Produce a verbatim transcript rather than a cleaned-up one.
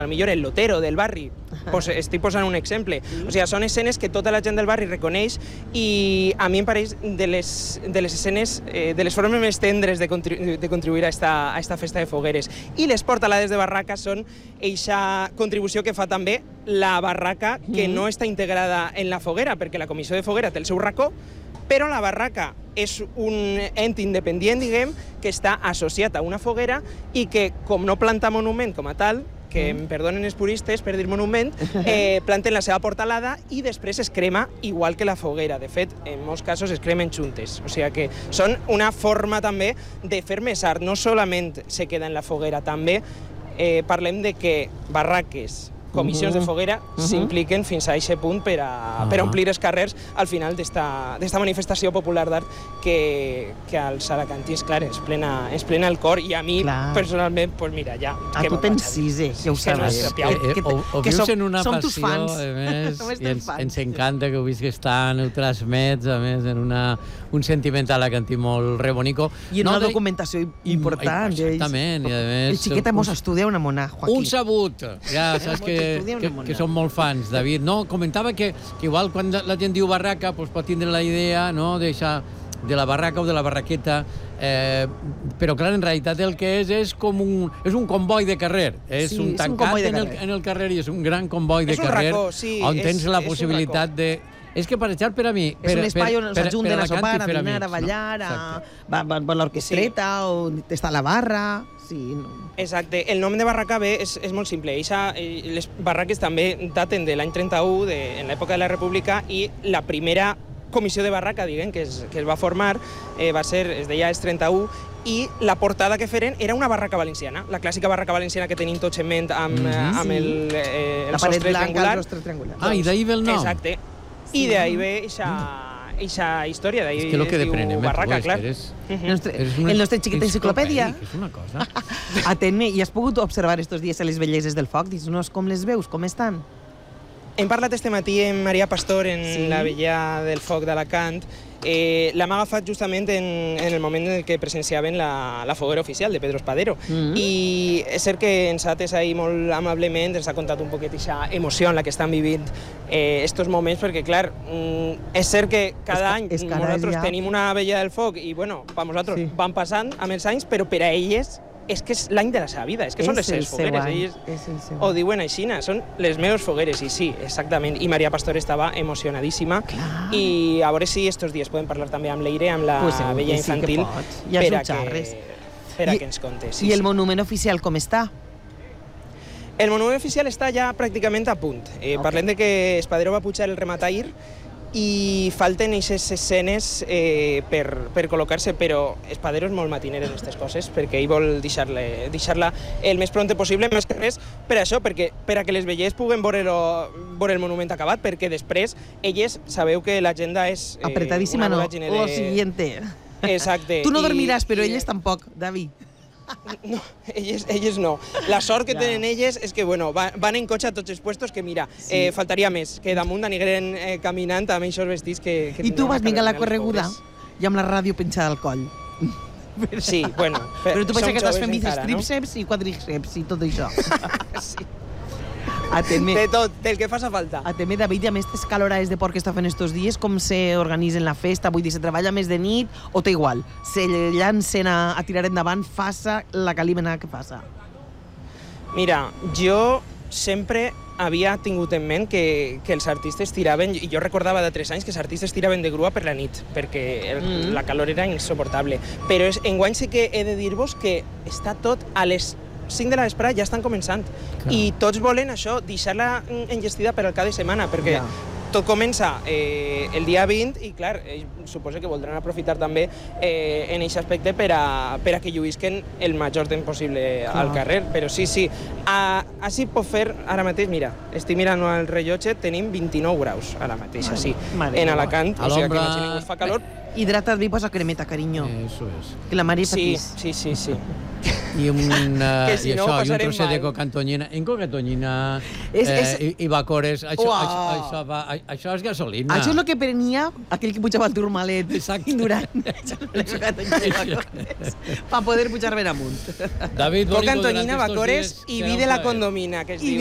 millor el lotero del barri, pues estic posant un exemple. O sigui, són escenes que tota la gent del barri reconeix i a mi em pareix de les, de les escenes, eh, de les formes més tendres de, contribu de contribuir a esta, a esta festa de fogueres. I les portalades de barraca són eixa contribució que fa també la barraca que no està integrada en la foguera, perquè la comissió de foguera té el seu racó, però la barraca és un ent independent, diguem, que està associat a una foguera i que, com no planta monument com a tal, que em perdonen els puristes per dir monument, eh, planten la seva portalada i després es crema igual que la foguera. De fet, en molts casos es cremen juntes. O sigui que són una forma també de fer més art. No solament se queda en la foguera, també eh, parlem de que barraques, comissions de foguera s'impliquen fins a aquest punt per a, per a omplir els carrers al final d'esta manifestació popular d'art que, que als alacantins, clar, es plena, es plena el cor i a mi, clar, personalment, pues mira, ja... A tu tens sisè, ja ho sabes. Eh, eh, ho ho vius en una passió, a més, i ens, ens encanta que ho visquis tant, ho transmets, a més, en una, un sentiment alacantí molt rebonico. I en no, una documentació important. Exactament, i a més... El xiquet hemos estudiat una mona, Joaquín. Un sabut, ja saps que Que, que són molt fans, David. No, comentava que, que igual quan la gent diu barraca pues, pot tindre la idea, no, de la barraca o de la barraqueta, eh, però clar, en realitat el que és és com un, és un comboi de carrer. És sí, un tancat és un en, el, en el carrer i és un gran comboi de és carrer racó, sí, on tens és, la és possibilitat de... És que per exemple, per a mi... És per, un espai on s'ajunten a sopar, a dinar, a ballar, no? a, a l'orquestreta, sí, on està la barra... Sí, no. Exacte. El nom de barraca bé és, és molt simple. Eixa, les barraques també daten de l'any trenta-u, de, en l'època de la República, i la primera comissió de barraca, diguem, que es, que es va formar, eh, va ser, es deia es trenta-u, i la portada que feren era una barraca valenciana, la clàssica barraca valenciana que tenim tots en ment amb, mm-hmm, amb el, eh, el la paret sostre blanca, triangular. El sostre triangular. Ah, i d'ahir ve el nom. Exacte. I d'ahir ve eixa... eixa història, d'ahir es, que lo que es diu deprenem, barraca, tu, clar. Eres, el nostre, el nostre xiquet enciclopèdia. És una cosa. Atén-me, i has pogut observar estos dies les belleses del foc? Dius-nos com les veus, com estan? Hem parlat este matí amb Maria Pastor en sí, la vella del foc d'Alacant. Eh, L'hem agafat justament en, en el moment en què presenciaven la, la foguera oficial de Pedro Espadero. Mm-hmm. I és cert que ens ha atès ahir molt amablement, ens ha contat un poquet aquesta emoció en la que estan vivint eh, estos moments, perquè, clar, mm, és cert que cada any es, es nosaltres ja... tenim una vella del foc i, bueno, per nosaltres sí, van passant amb els anys, però per a elles és que és l'any de la seva vida, és que és són les seves fogueres. Ells ho diuen així, són les meves fogueres, i sí, exactament. I Maria Pastor estava emocionadíssima. Clar. I a veure si estos dies podem parlar també amb l'Eire, amb la pues vella infantil, sí ja per, a que, per a que ens conte. Sí, I el sí. monument oficial com està? El monument oficial està ja pràcticament a punt. Eh, okay. Parlem de que Espadero va pujar el rematair i falten aquestes escenes eh, per, per col·locar-se, però Espadero és molt matiner en aquestes coses, perquè ell vol deixar-la deixar el més pront possible, més que res per això, perquè per a que les vellers puguen veure, lo, veure el monument acabat, perquè després elles sabeu que l'agenda és... Eh, apretadíssima, no, de... lo siguiente. Exacte. Tu no dormiràs, però i... elles tampoc, David. No, elles, elles no. La sort que ja. tenen elles és que bueno, van, van en cotxe a tots els puestos que mira, sí. eh, faltaria més, que damunt anirem eh, caminant amb aquests vestits que... que I tu vas vingar la correguda i amb la ràdio penjada al coll. Sí, bueno... Fer, però tu pensa que estàs fent bíceps, tríceps, no? I quadríceps i tot això. Sí. Ateme, de tot, del que faça falta. Ateme, David, i amb aquestes calorades de porc que està fent estos dies, com se organitzen la festa? Vull dir, se treballa més de nit o té igual? Se llancen a, a tirar endavant, faça la calimena que faça? Mira, jo sempre havia tingut en ment que, que els artistes tiraven, i jo recordava de tres anys que els artistes tiraven de grua per la nit, perquè el, mm. la calor era insoportable. Però és, enguany sí que he de dir-vos que està tot a les cinc de la vesprada ja estan començant. Clar. I tots volen això, deixar-la enllestida per al cap de setmana, perquè ja. tot comença eh, el dia vint i, clar, eh, suposo que voldran aprofitar també eh, en aquest aspecte per a, per a que lluïsquen el major temps possible clar. al carrer. Però sí, sí, a, així pot fer ara mateix, mira, estic mirant el rellotge, tenim vint-i-nou graus ara mateix, així, en Alacant, o sigui que imaginem, fa calor. Hidrata't bé i posa cremeta, carinyo. Eso es. Que la Maria sí, patís. sí, sí, sí. i, un, uh, Que si i no, això, ho i un passarem trosset de mal. cocantonyina. En cocantonyina És- eh, és- i, i bacores, això, Uau. això, això, va, això és gasolina. Això és el que prenia aquell que pujava al Tourmalet Exacte. durant per poder pujar ben amunt. David, Coca Bonico, durant Antonina, estos Bacores días i será vi un de la plaer. condomina, que es I diu.